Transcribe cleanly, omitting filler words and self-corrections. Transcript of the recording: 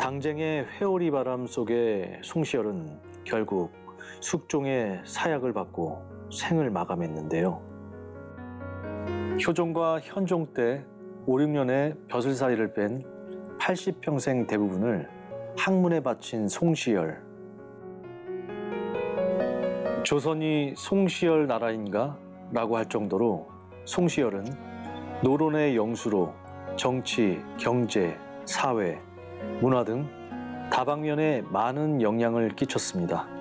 당쟁의 회오리 바람 속에 송시열은 결국 숙종의 사약을 받고 생을 마감했는데요. 효종과 현종 때 5, 6년의 벼슬살이를 뺀 80평생 대부분을 학문에 바친 송시열. 조선이 송시열 나라인가? 라고 할 정도로 송시열은 노론의 영수로 정치, 경제, 사회, 문화 등 다방면에 많은 영향을 끼쳤습니다.